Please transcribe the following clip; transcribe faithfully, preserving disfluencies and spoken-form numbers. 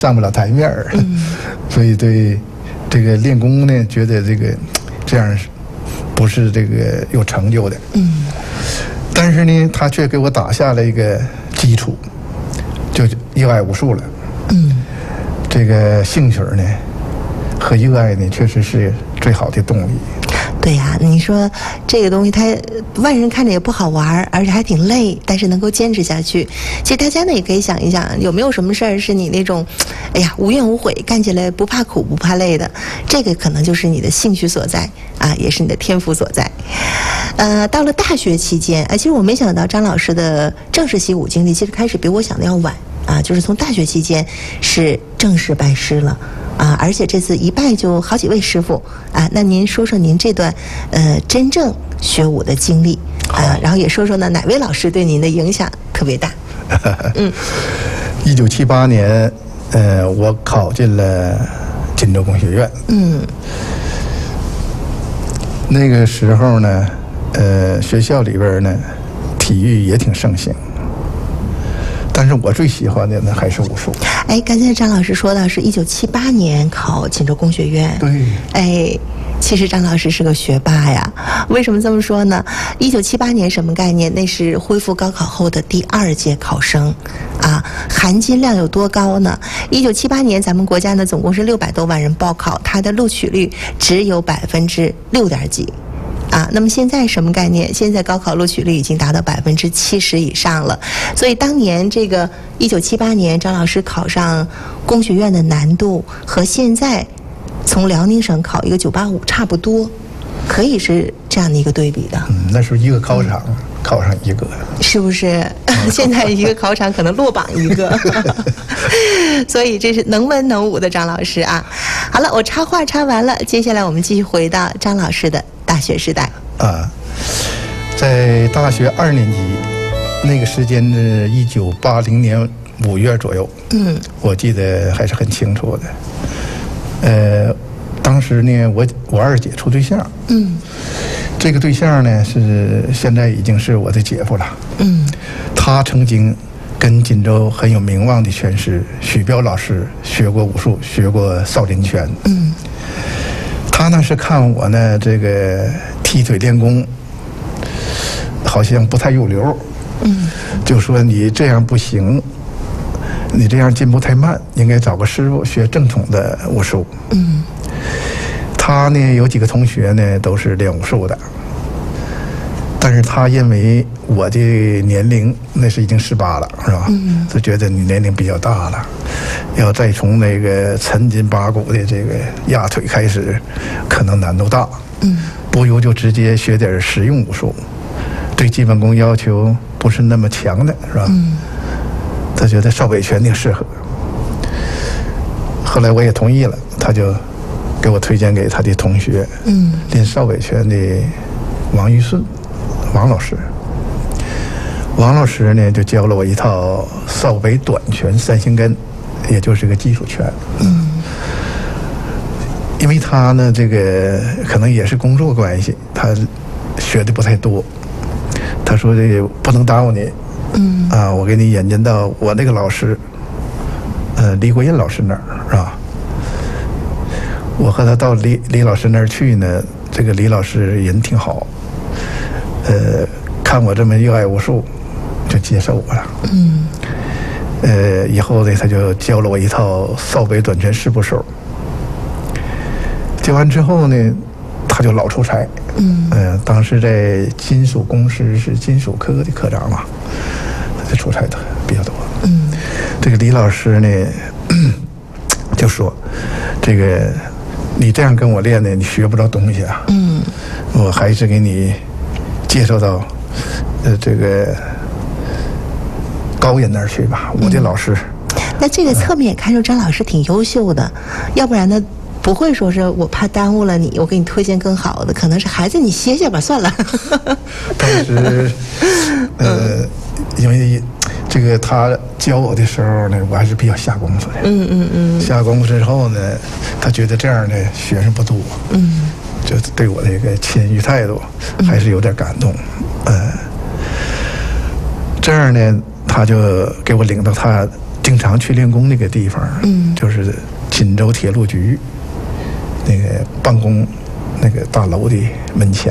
上不了台面儿，嗯、所以对这个练功呢，觉得这个这样不是这个有成就的。嗯，但是呢，他却给我打下了一个基础，就热爱武术了。嗯，这个兴趣呢和热爱呢，确实是最好的动力。 对呀、啊，你说这个东西它外人看着也不好玩，而且还挺累，但是能够坚持下去。其实大家呢也可以想一想，有没有什么事儿是你那种，哎呀无怨无悔，干起来不怕苦不怕累的，这个可能就是你的兴趣所在啊，也是你的天赋所在。呃，到了大学期间，哎，其实我没想到张老师的正式习武经历，其实开始比我想的要晚啊，就是从大学期间是正式拜师了。啊，而且这次一拜就好几位师傅啊，那您说说您这段呃真正学武的经历啊，然后也说说呢哪位老师对您的影响特别大？嗯， 一九七八年，呃，我考进了锦州工学院。嗯，那个时候呢，呃，学校里边呢，体育也挺盛行。但是我最喜欢的呢还是武术。 哎，刚才张老师说到是一九七八年考锦州工学院。 对。 哎，其实张老师是个学霸呀。为什么这么说呢？一九七八年什么概念？那是恢复高考后的第二届考生，啊，含金量有多高呢？一九七八年咱们国家呢总共是六百多万人报考，它的录取率只有百分之六点几。啊，那么现在什么概念？现在高考录取率已经达到百分之七十以上了。所以当年这个一九七八年张老师考上工学院的难度和现在从辽宁省考一个九八五差不多，可以是这样的一个对比的。 嗯，那时候一个考场、嗯、考上一个， 是不是？现在一个考场可能落榜一个。所以这是能文能武的张老师啊。好了，我插话插完了，接下来我们继续回到张老师的大学时代啊，在大学二年级那个时间是一九八零年五月左右，嗯，我记得还是很清楚的。呃，当时呢，我我二姐处对象，嗯，这个对象呢是现在已经是我的姐夫了，嗯，他曾经跟锦州很有名望的拳师许彪老师学过武术，学过少林拳，嗯。他呢是看我呢这个踢腿练功好像不太有流，嗯，就说你这样不行，你这样进步太慢，应该找个师傅学正统的武术。嗯，他呢有几个同学呢都是练武术的，但是他认为我的年龄那是已经十八了，是吧？嗯，就觉得你年龄比较大了，要再从那个抻筋拔骨的这个压腿开始，可能难度大。嗯，不如就直接学点实用武术，对基本功要求不是那么强的，是吧？嗯，他觉得少北拳挺适合。后来我也同意了，他就给我推荐给他的同学，嗯，练少北拳的王玉顺。王老师，王老师呢就教了我一套少北短拳三星根，也就是个基础拳。嗯，因为他呢这个可能也是工作关系，他学的不太多。他说这个不能耽误你，嗯啊，我给你引荐到我那个老师，呃，李国印老师那儿，是吧？我和他到李李老师那儿去呢，这个李老师人挺好。呃，看我这么热爱武术，就接受我了。嗯。呃，以后呢，他就教了我一套少北短拳四部手。教完之后呢，他就老出差。嗯。呃，当时在金属公司是金属科的科长嘛，他就出差的比较多。嗯。这个李老师呢，就说：“这个你这样跟我练呢，你学不着东西啊。嗯。我还是给你。”介绍到，呃，这个高人那儿去吧。我的老师， 嗯、那这个侧面也看出张老师挺优秀的，呃、要不然呢，不会说是我怕耽误了你，我给你推荐更好的，可能是孩子你歇歇吧，算了。 当时，呃，因为这个他教我的时候呢，我还是比较下功夫的。嗯嗯嗯。下功夫之后呢，他觉得这样的学生不多。嗯。就对我的一个谦虚态度还是有点感动，呃，这样呢，他就给我领到他经常去练功那个地方， 嗯， 就是锦州铁路局那个办公那个大楼的门前。